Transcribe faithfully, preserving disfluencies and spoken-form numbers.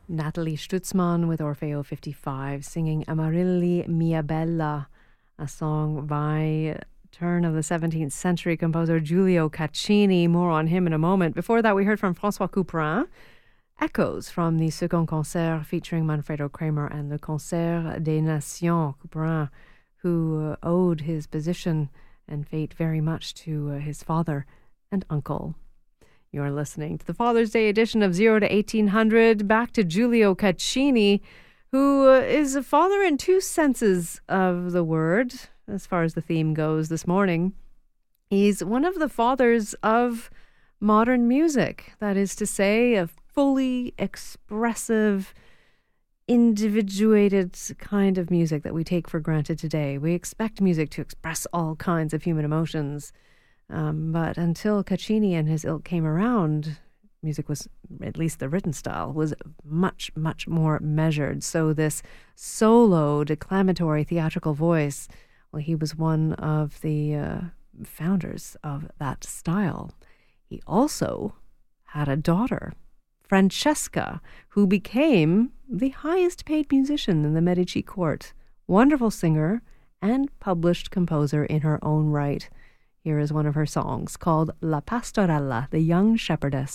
Natalie Stutzmann with Orfeo fifty-five singing Amarilli Mia Bella, a song by turn of the seventeenth century composer Giulio Caccini. More on him in a moment. Before that, we heard from François Couperin, echoes from the Second Concert featuring Manfredo Kramer and Le Concert des Nations. Couperin, who owed his position and fate very much to uh, his father and uncle. You're listening to the Father's Day edition of zero to eighteen hundred. Back to Giulio Caccini, who is a father in two senses of the word, as far as the theme goes this morning. He's one of the fathers of modern music. That is to say, a fully expressive, individuated kind of music that we take for granted today. We expect music to express all kinds of human emotions. Um, but until Caccini and his ilk came around, music was, at least the written style, was much, much more measured. So this solo, declamatory, theatrical voice, well, he was one of the uh, founders of that style. He also had a daughter, Francesca, who became the highest paid musician in the Medici court. Wonderful singer and published composer in her own right. Here is one of her songs called La Pastorella, the Young Shepherdess.